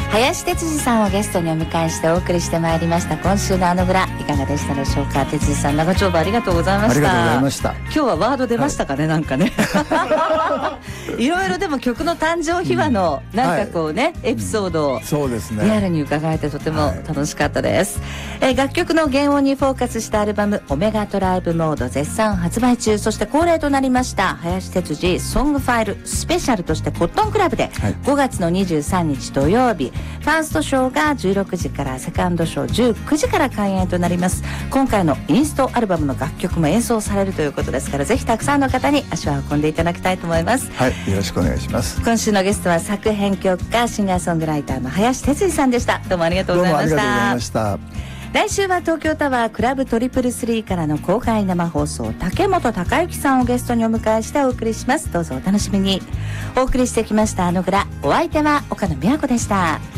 林哲司さんをゲストにお迎えしてお送りしてまいりました今週のあのブラ、いかがでしたでしょうか。哲司さん、長丁場ありがとうございました。 ありがとうございました。 今日はワード出ましたかね、なんかねいろいろでも曲の誕生秘話のなんかこうね、エピソードをそうですね、 リアルに伺えてとても楽しかったです、楽曲の原音にフォーカスしたアルバムオメガトライブモード絶賛発売中。そして恒例となりました林哲司ソングファイルスペシャルとしてコットンクラブで5月の23日土曜日、ファーストショーが16時からセカンドショー19時から開演となります。今回のインストアルバムの楽曲も演奏されるということですから、ぜひたくさんの方に足を運んでいただきたいと思います。 はい、よろしくお願いします。 今週のゲストは作編曲家シンガーソングライターの林哲司さんでした。どうもありがとうございました。 どうもありがとうございました。 来週は東京タワークラブ333からの公開生放送、竹本孝之さんをゲストにお迎えしてお送りします。どうぞお楽しみに。お送りしてきましたあのグラ、お相手は岡野美和子でした。